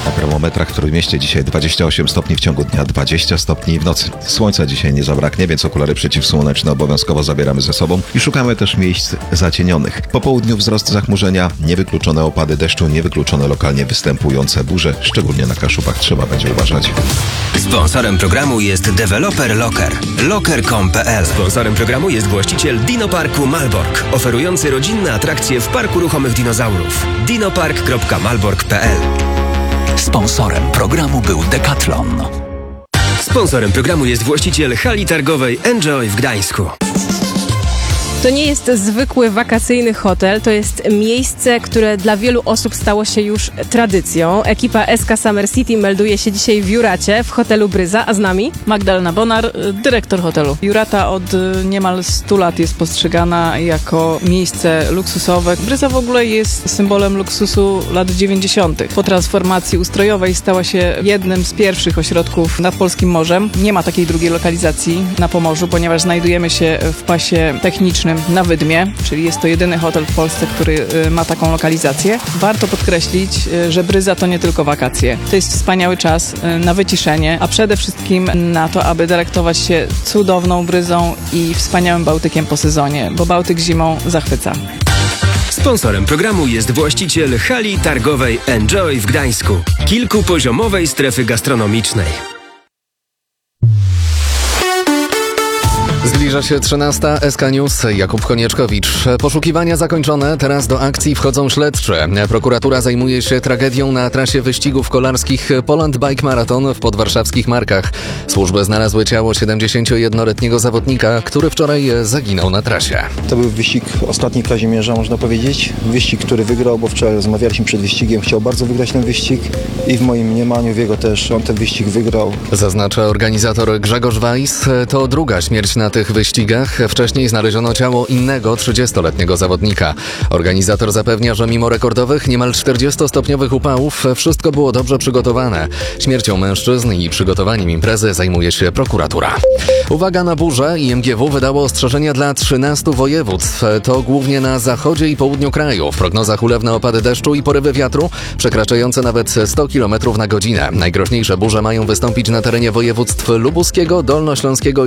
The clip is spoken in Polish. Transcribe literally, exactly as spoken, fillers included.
Na termometrach w Trójmieście dzisiaj dwadzieścia osiem stopni, w ciągu dnia dwadzieścia stopni w nocy. Słońca dzisiaj nie zabraknie, więc okulary przeciwsłoneczne obowiązkowo zabieramy ze sobą i szukamy też miejsc zacienionych. Po południu wzrost zachmurzenia, niewykluczone opady deszczu, niewykluczone lokalnie występujące burze, szczególnie na Kaszubach trzeba będzie uważać. Sponsorem programu jest deweloper Locker. locker kropka com kropka p l. Sponsorem programu jest właściciel Dinoparku Malbork, oferujący rodzinne atrakcje w Parku Ruchomych Dinozaurów. dinopark kropka malbork kropka p l. Sponsorem programu był Decathlon. Sponsorem programu jest właściciel hali targowej Enjoy w Gdańsku. To nie jest zwykły wakacyjny hotel, to jest miejsce, które dla wielu osób stało się już tradycją. Ekipa S K Summer City melduje się dzisiaj w Juracie, w hotelu Bryza, a z nami Magdalena Bonar, dyrektor hotelu. Jurata od niemal stu lat jest postrzegana jako miejsce luksusowe. Bryza w ogóle jest symbolem luksusu lat dziewięćdziesiątych. Po transformacji ustrojowej stała się jednym z pierwszych ośrodków nad Polskim Morzem. Nie ma takiej drugiej lokalizacji na Pomorzu, ponieważ znajdujemy się w pasie technicznym na Wydmie, czyli jest to jedyny hotel w Polsce, który ma taką lokalizację. Warto podkreślić, że Bryza to nie tylko wakacje. To jest wspaniały czas na wyciszenie, a przede wszystkim na to, aby delektować się cudowną Bryzą i wspaniałym Bałtykiem po sezonie, bo Bałtyk zimą zachwyca. Sponsorem programu jest właściciel hali targowej Enjoy w Gdańsku, kilkupoziomowej strefy gastronomicznej. Zbliża się trzynasta. S K News, Jakub Konieczkowicz. Poszukiwania zakończone, teraz do akcji wchodzą śledczy. Prokuratura zajmuje się tragedią na trasie wyścigów kolarskich Poland Bike Marathon w podwarszawskich Markach. Służby znalazły ciało siedemdziesięciojednoletniego zawodnika, który wczoraj zaginął na trasie. To był wyścig ostatni Kazimierza, można powiedzieć. Wyścig, który wygrał, bo wczoraj rozmawialiśmy przed wyścigiem. Chciał bardzo wygrać ten wyścig i w moim mniemaniu, w jego też, on ten wyścig wygrał. Zaznacza organizator Grzegorz Weiss. To druga śmierć na tych wyścigach. Wcześniej znaleziono ciało innego trzydziestoletniego zawodnika. Organizator zapewnia, że mimo rekordowych, niemal czterdziestostopniowych upałów wszystko było dobrze przygotowane. Śmiercią mężczyzn i przygotowaniem imprezy zajmuje się prokuratura. Uwaga na burzę. I M G W wydało ostrzeżenia dla trzynastu województw. To głównie na zachodzie i południu kraju. W prognozach ulewne opady deszczu i porywy wiatru przekraczające nawet sto kilometrów na godzinę. Najgroźniejsze burze mają wystąpić na terenie województw lubuskiego, dolnośląskiego